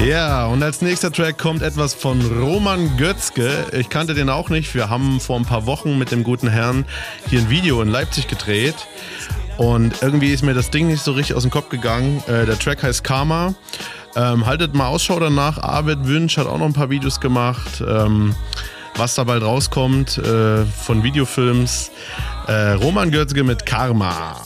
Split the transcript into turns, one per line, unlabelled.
Ja, und als nächster Track kommt etwas von Roman Götzge. Ich kannte den auch nicht. Wir haben vor ein paar Wochen mit dem guten Herrn hier ein Video in Leipzig gedreht. Und irgendwie ist mir das Ding nicht so richtig aus dem Kopf gegangen. Der Track heißt Karma. Haltet mal Ausschau danach. Arvid Wünsch hat auch noch ein paar Videos gemacht. Was da bald rauskommt von Videofilms. Roman Götzge mit Karma.